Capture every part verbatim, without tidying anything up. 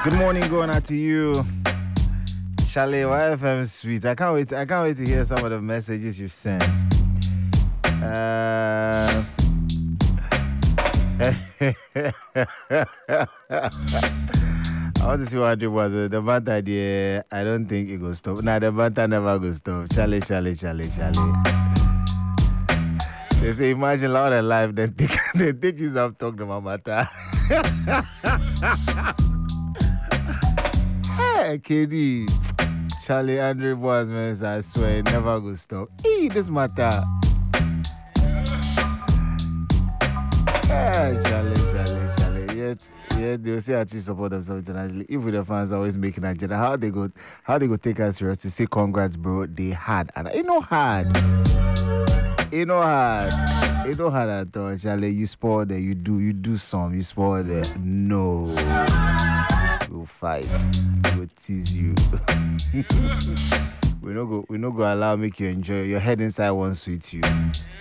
Good morning, going out to you, Chalet Y F M Sweet. I can't wait. To, I can't wait to hear some of the messages you've sent. Uh, I want to see what I do was the banter idea. I don't think it will stop. Nah, the banter never will stop. Chalet, Chalet, Chalet, Chalet. They say imagine loud and live, then think they think you have talked about matter. Hey, K D, Charlie, Andre Boas, man, I swear it never will stop. Hey, this matter. Hey, Charlie, Charlie, Charlie. Yet, yet they'll say artists support themselves internationally. If with the fans always making Nigeria, how they go, how they go take us serious to say congrats, bro? They had, and it no hard. It no hard. It no hard at all, Charlie. You spoil there, you do, you do some, you spoil there. No. We'll fight. We'll tease you. we no go we no go allow make you enjoy. Your head inside won't sweet you.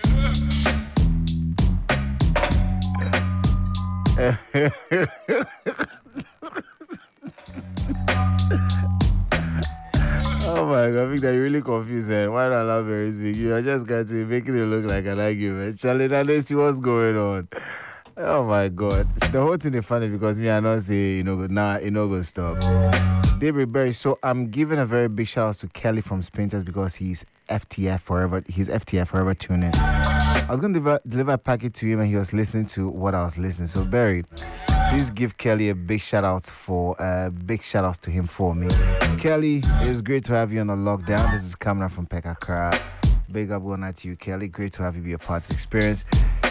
Oh my God, I think that you're really confused. Eh? Why not allow very big? You're just getting making it look like an argument. Charlie, now let's see what's going on. Oh my God. See, the whole thing is funny because me, I not say, you know, nah, you know, go stop. David Berry, so I'm giving a very big shout out to Kelly from Sprinters because he's F T F forever. He's F T F forever tuning. I was going to deliver, deliver a packet to him and he was listening to what I was listening. So, Barry, please give Kelly a big shout out for, uh, big shout outs to him for me. Kelly, it's great to have you on the lockdown. This is Kamna from Pekakra. Big up one night to you, Kelly. Great to have you be a part of the experience.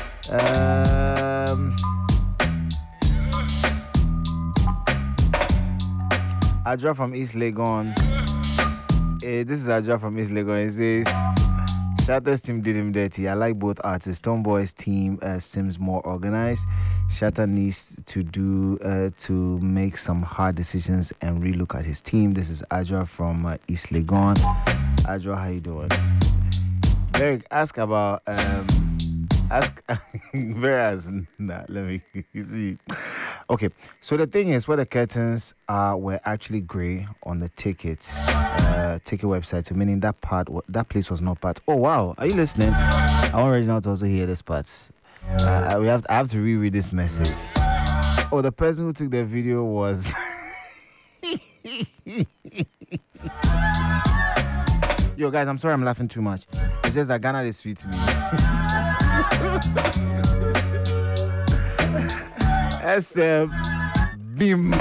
Um, Adra from East Legon. Hey, this is Adra from East Legon. He says, Shatter's team did him dirty. I like both artists. Tomboy's team uh, seems more organized. Shatter needs to do uh, to make some hard decisions and relook at his team. This is Adra from uh, East Legon. Adra, how you doing? Derek, ask about um. Ask whereas nah, let me you see. Okay, so the thing is, where the curtains are were actually grey on the ticket, uh, ticket website. So meaning that part, that place was not part. Oh wow, are you listening? I want Reginald to also hear this part. Uh, we have, I have to reread this message. Oh, the person who took the video was. Yo, guys, I'm sorry I'm laughing too much. It's just that Ghana is sweet to me. S M Bim.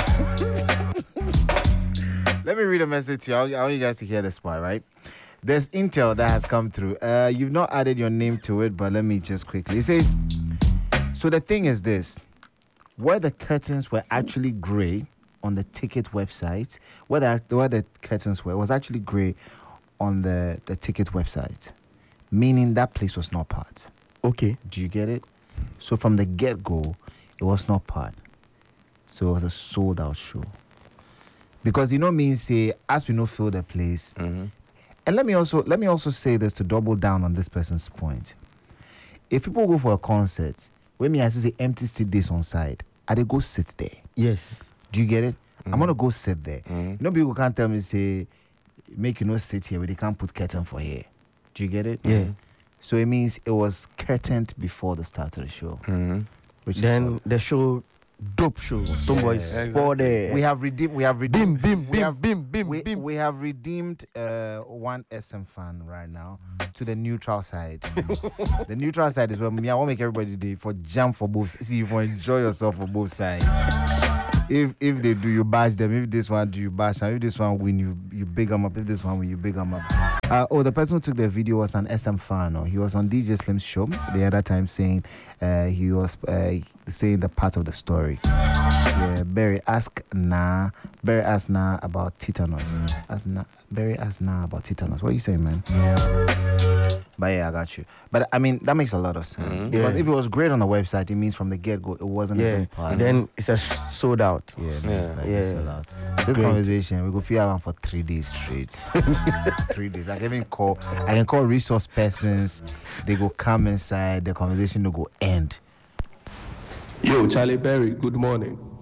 Let me read a message to you. I want I want you guys to hear this part, right? There's intel that has come through. Uh, you've not added your name to it, but let me just quickly. It says, so the thing is this. Where the curtains were actually grey on the ticket website, where the, where the curtains were, was actually grey on the, the ticket website. Meaning that place was not part. Okay. Do you get it? So from the get-go, it was not part. So it was a sold-out show. Because you know me say, as we know fill the place. Mm-hmm. And let me also let me also say this to double down on this person's point. If people go for a concert, when me I say empty seat days on side, I they go sit there. Yes. Do you get it? Mm-hmm. I'm gonna go sit there. Mm-hmm. You know, people can't tell me say, make you no sit here, but they can't put curtain for here. Do you get it? Yeah. So it means it was curtained before the start of the show. Mm-hmm. Which then is the show, dope show. Stoneboys Yeah, yeah, for there. we have redeemed. We have Bim, redeemed. bim, we bim, have, bim, bim, we, bim. we have redeemed uh, one S M fan right now to the neutral side. The neutral side is where me I want to make everybody day for jump for both. See, you for enjoy yourself for both sides. If if they do, you bash them. If this one do, you bash them. If this one win, you you big them up. If this one win, you big them up. Uh, oh, the person who took the video was an S M fan. Or he was on D J Slim's show the other time saying uh, he was uh, saying the part of the story. Yeah, Barry ask nah. Barry ask nah about tetanus. Ask nah. Barry ask nah about tetanus. What are you saying, man? But yeah, I got you. But I mean, that makes a lot of sense. Mm-hmm. Because Yeah. if it was great on the website, it means from the get-go, it wasn't Yeah. even part. Then it's a sh- sold out. Yeah, Yeah. yeah, like Yeah. this a lot. This Great. conversation, we go feel one for three days straight. three days. I can even call. I can call resource persons. They go come inside. The conversation will go end. Yo, Charlie Berry, good morning.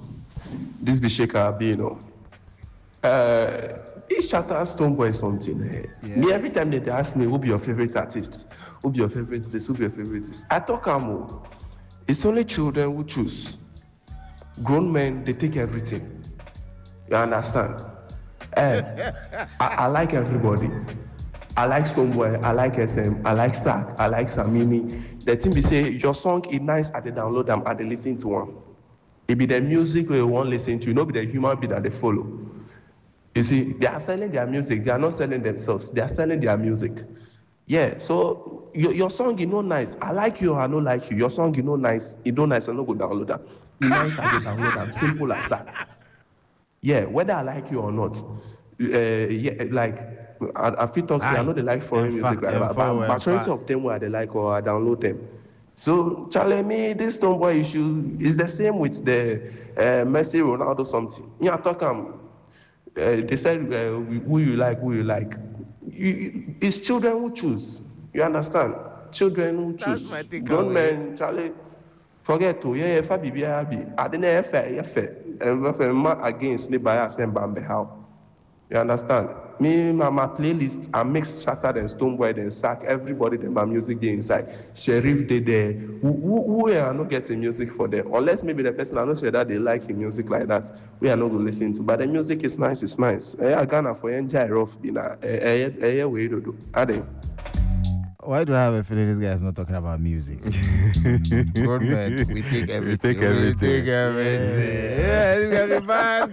This be Shaker, be, you know. Uh, each Shatter Stonebwoy something. Eh? Yes. Me, every time they, they ask me, who be your favorite artist? Who be your favorite this? Who be your favorite this? I talk, Amo. It's only children who choose. Grown men, they take everything. You understand? Eh, I, I like everybody. I like Stonebwoy, I like S M, I like Sack, I like Samini. The thing be say, your song is nice at the download them, at the listen to one. It be the music we want listen to, you know, be the human being that they follow. You see, they are selling their music, they are not selling themselves, they are selling their music. Yeah, so your, your song is no nice. I like you, I don't like you. Your song is no nice, it don't nice, I don't go download them. It nice at the download them, simple as that. Yeah, whether I like you or not. Uh, yeah, like I, I feel toxic. I know they like foreign Em music, fa- like, em but, fa- but em majority fa- of them where they like or I download them. So, Charlie, me this Stonebwoy issue is the same with the uh, Messi, Ronaldo something. Yeah, talk um, uh, they said uh, who you like, who you like. You, you, it's children who choose. You understand? Children who That's choose. my takeaway. Grown men, Charlie. Forget to yeah, if I be happy. I didn't have fair, yeah, fair. And if I'm not against the bias and bambe how. You understand? Me, my, my playlist, I mix Shattered and Stonebwoy and Sack, everybody that my music dey inside. Sheriff they there. Who, who, who are not getting music for them? Unless maybe the person I not sure that they like him music like that. We are not going to listen to. But the music is nice, it's nice. Eh, I Ghana for enjoy rough be na. Eh, eh, eh, way to do. Are they? Why do I have a feeling this guy is not talking about music? Grown men, we take everything. take everything. We take everything. Yeah, this gonna be bad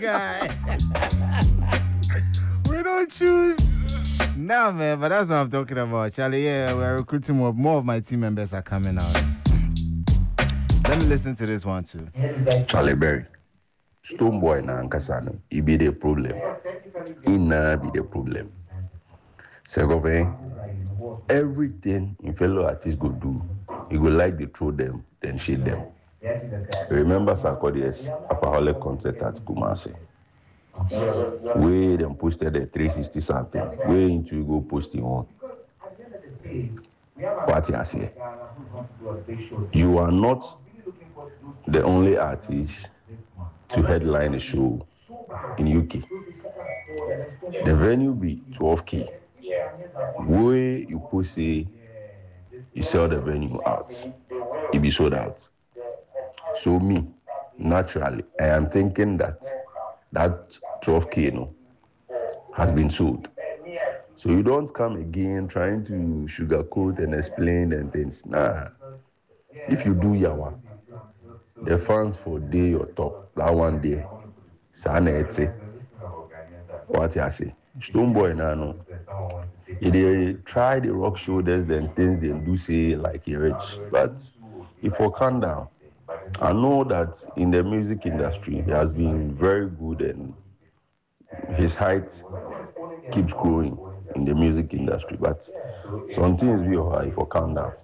guy. We don't choose. Nah, man, but that's what I'm talking about. Charlie, yeah, we're recruiting more. More of my team members are coming out. Let me listen to this one too. Charlie Berry. Stonebwoy na Ankasano. He be the problem. He na be the problem. Second, everything in fellow artists go do, he go like they throw them, then shade them. Remember Sarkodie's Apaholic concert at Kumasi? Where them posted a three sixty something. Where into you go posting on. What you say? You are not the only artist to headline a show in U K. The venue be twelve K. Where you put say you sell the venue out, it be sold out. So me, naturally, I am thinking that that twelve K, you know, has been sold. So you don't come again trying to sugarcoat and explain and things. Nah. If you do yawa, the fans for day or top, that one day, sana ete. What you say? Stonebwoy na no. If they try the rock shoulders, then things they do say like he rich. But if we calm down, I know that in the music industry, he has been very good and his height keeps growing in the music industry. But some things we are if we calm down.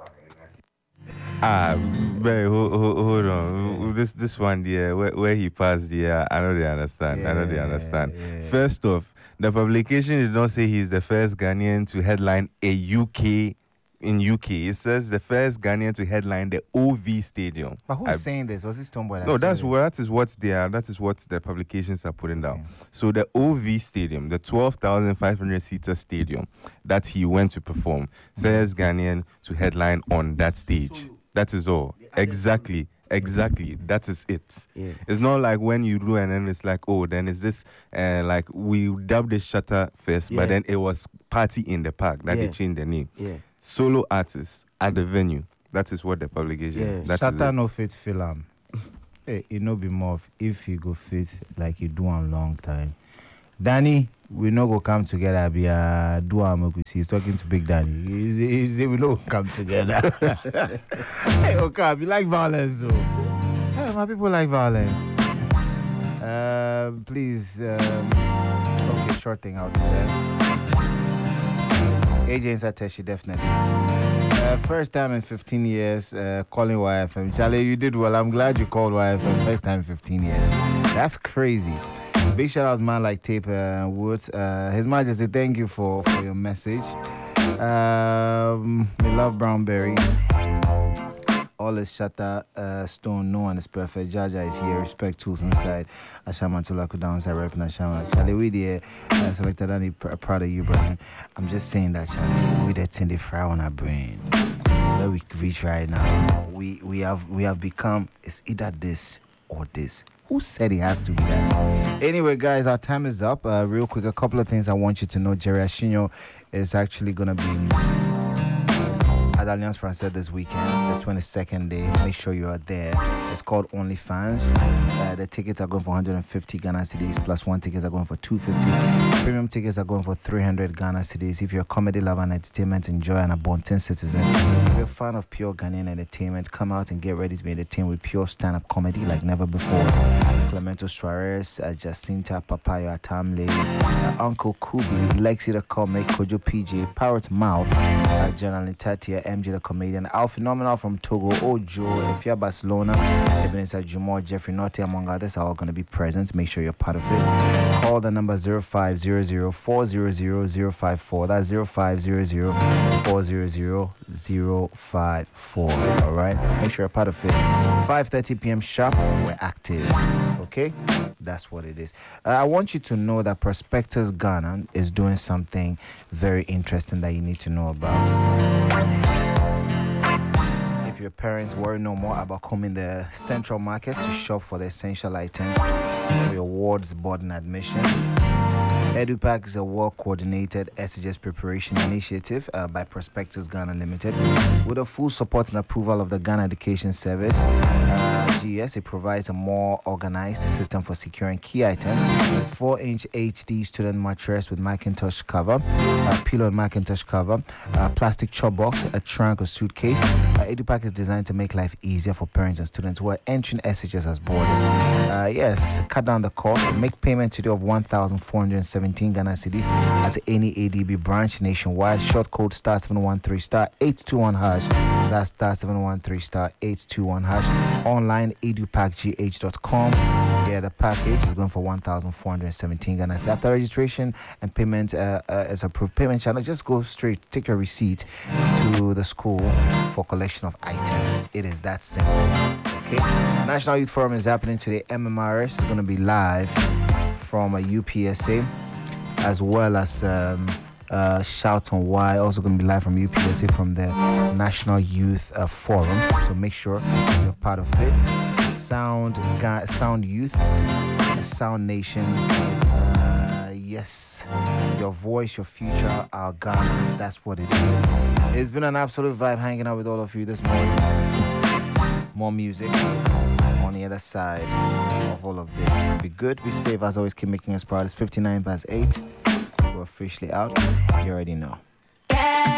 Ah, Barry, hold, hold, hold on. This this one, yeah, where, where he passed, yeah, I know they understand. I know they Yeah, understand. yeah. First off, the publication did not say he's the first Ghanaian to headline a U K in U K. It says the first Ghanaian to headline the O V Stadium. But who's I- saying this? Was this Stonebwoy? that No, said that's it? what that is what they are. That is what the publications are putting down. So the O V Stadium, the twelve thousand five hundred seater stadium that he went to perform, first Ghanaian to headline on that stage. That is all. Exactly. Exactly. That is it. Yeah. It's not like when you do and then it's like, oh, then is this uh, like we dubbed the Shatter first, Yeah. but then it was Party in the Park that Yeah. they changed the name. Yeah. Solo artists at the venue. That is what the publication Yeah. is. That is Shatter it. no fit film. Hey, it no be more of if you go fit like you do on long time. Danny, we no go come together. Be a do am. He's talking to Big Danny. He say, he say we no go come together. Hey, okay, you like violence, though. Hey, my people like violence. Um, please, um, okay, short thing out there. A J inside Teshi, definitely. Uh, first time in fifteen years uh, calling Y F M. Charlie, you did well. I'm glad you called Y F M. First time in fifteen years. That's crazy. Big shout outs, man, like Tape uh, Woods. Uh, His Majesty, thank you for, for your message. Um, we love Brownberry. All is Shatta uh, Stone, no one is perfect. Jaja is here. Respect tools inside. Ashama Tulaku downside rep and Ashama. Charlie, we there uh, selected and pr- proud of you, brother. I'm just saying that, Charlie, we that in the fry on our brain. Where we reach right now, we we have we have become it's either this or this. Who said it has to be that? Anyway, guys, our time is up. Uh, real quick, a couple of things I want you to know. Jerry Ashinyo is actually gonna be at Alliance Française this weekend, the twenty-second day. Make sure you are there. It's called OnlyFans. Uh, the tickets are going for one hundred fifty Ghana cedis, plus one tickets are going for two hundred fifty. Premium tickets are going for three hundred Ghana cedis. If you're a comedy lover and entertainment enjoyer and a Bonten citizen, if you're a fan of pure Ghanaian entertainment, come out and get ready to be entertained with pure stand-up comedy like never before. Clemento Suarez, uh, Jacinta Papaya Tamle, uh, Uncle Kubi, Lexi the Comic, Kojo P J, Parrot Mouth, uh, General Tatia, M J the Comedian, Al Phenomenal from Togo, Ojo, Efia Barcelona, Ebenezer Jumo, Jeffrey Notte, among others, are all going to be present. Make sure you're part of it. Call the number zero five zero zero four zero zero zero five four. That's zero five zero zero four zero zero zero five four. All right? Make sure you're part of it. five thirty p.m. sharp, we're active. Okay? That's what it is. Uh, I want you to know that Prospectus Ghana is doing something very interesting that you need to know about. If your parents worry no more about coming the central markets to shop for the essential items for your ward's board and admission, EduPack is a well-coordinated S H S preparation initiative uh, by Prospectus Ghana Limited with the full support and approval of the Ghana Education Service. Uh, G S, it provides a more organized system for securing key items: a four-inch H D student mattress with Macintosh cover, a pillow and Macintosh cover, a plastic chop box, a trunk or suitcase. Uh, EduPack is designed to make life easier for parents and students who are entering S H S as boarded. Uh, yes, cut down the cost. Make payment today of one thousand four hundred seventeen Ghana cedis at any A D B branch nationwide. Short code star seven one three star eight two one hash. That's star seven one three star eight two one hash. Online edu pack g h dot com. Yeah, the package is going for one thousand four hundred seventeen Ghana cedis. After registration and payment uh, uh, is approved payment channel, just go straight, take your receipt to the school for collection of items. It is that simple. Okay. National Youth Forum is happening today. M M R S is going to be live from a U P S A, as well as um, uh, Shout on Why, also going to be live from U P S A from the National Youth uh, Forum. So make sure you're part of it. Sound, Ga- Sound Youth, Sound Nation. Uh, yes, your voice, your future, our Ghana. That's what it is. It's been an absolute vibe hanging out with all of you this morning. More music on the other side of all of this. Be good, be safe, as always. Keep making us proud. It's fifty-nine past eight. We're officially out. You already know.